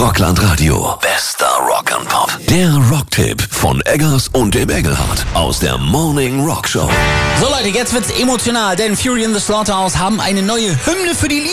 Rockland Radio. Bester Rock and Pop. Der Rocktipp von Eggers und dem Engelhardt aus der Morning Rock Show. So Leute, jetzt wird's emotional, denn Fury in the Slaughterhouse haben eine neue Hymne für die Liebe